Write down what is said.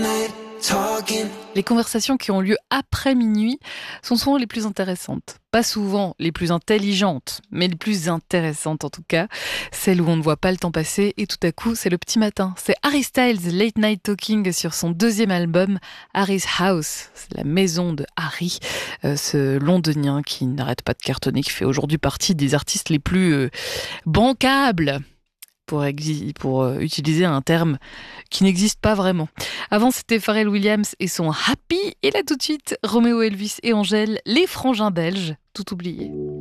Les conversations qui ont lieu après minuit sont souvent les plus intéressantes. Pas souvent les plus intelligentes, mais les plus intéressantes en tout cas. Celles où on ne voit pas le temps passer et tout à coup c'est le petit matin. C'est Harry Styles, Late Night Talking sur son deuxième album, Harry's House. C'est la maison de Harry, ce londonien qui n'arrête pas de cartonner, qui fait aujourd'hui partie des artistes les plus bancables. Pour utiliser un terme qui n'existe pas vraiment. Avant, c'était Pharrell Williams et son Happy. Et là, tout de suite, Roméo Elvis et Angèle, les frangins belges, tout oublié.